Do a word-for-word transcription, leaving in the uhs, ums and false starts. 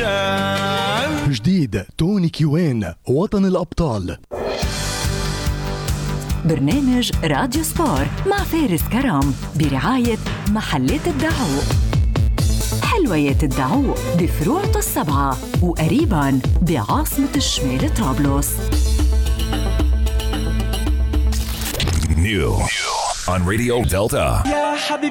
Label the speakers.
Speaker 1: الرجال.
Speaker 2: جديد توني كيوان وطن الأبطال.
Speaker 3: برنامج راديو سبور مع فارس كرم برعاية محلات الدعوق. حلويات الدعوق بفروع السبعة وقريباً بعاصمة الشمال طرابلس.
Speaker 4: New on Radio Delta.
Speaker 1: يا حبيبي